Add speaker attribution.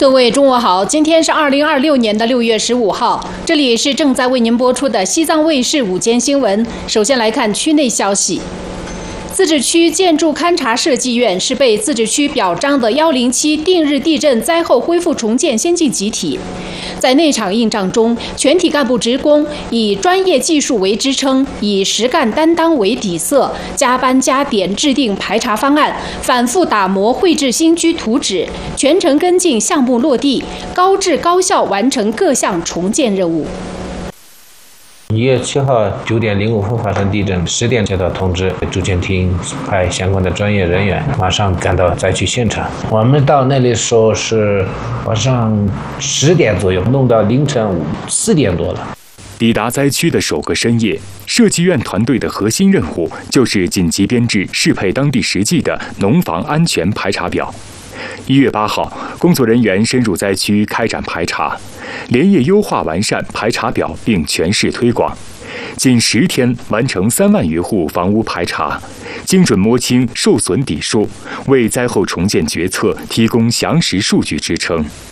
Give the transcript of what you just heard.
Speaker 1: 各位中午好，今天是2026年6月15号，这里是正在为您播出的西藏卫视午间新闻。首先来看区内消息。自治区建筑勘察设计院是被自治区表彰的107定日地震灾后恢复重建先进集体。在那场硬仗中，全体干部职工以专业技术为支撑，以实干担当为底色，加班加点制定排查方案，反复打磨绘制新居图纸，全程跟进项目落地，高质高效完成各项重建任务。
Speaker 2: 1月7号9点05分发生地震，10点接到通知，主建厅派相关的专业人员马上赶到灾区现场。我们到那里的时候是晚上10点左右，弄到凌晨4点多了。
Speaker 3: 抵达灾区的首个深夜，设计院团队的核心任务就是紧急编制适配当地实际的农房安全排查表。1月8号，工作人员深入灾区开展排查，连夜优化完善排查表并全市推广，仅10天完成3万余户房屋排查，精准摸清受损底数，为灾后重建决策提供详实数据支撑。